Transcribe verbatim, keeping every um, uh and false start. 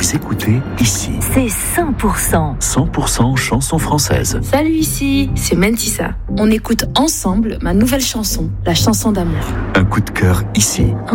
Vous écoutez Ici. C'est cent pour cent. cent pour cent chanson française. Salut Ici, c'est Mentissa. On écoute ensemble ma nouvelle chanson, la chanson d'amour. Un coup de cœur ici.